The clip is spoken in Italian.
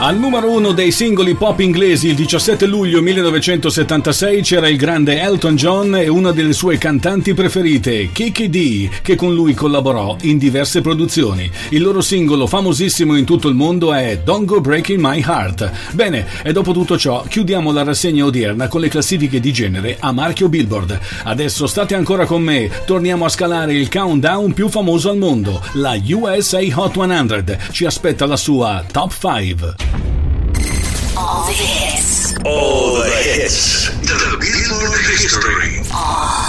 Al numero 1 dei singoli pop inglesi il 17 luglio 1976 c'era il grande Elton John e una delle sue cantanti preferite, Kiki Dee, che con lui collaborò in diverse produzioni. Il loro singolo famosissimo in tutto il mondo è Don't Go Breaking My Heart. Bene, e dopo tutto ciò chiudiamo la rassegna odierna con le classifiche di genere a marchio Billboard. Adesso state ancora con me, torniamo a scalare il countdown più famoso al mondo, la USA Hot 100. Ci aspetta la sua Top 5. All the hits. The Billboard history.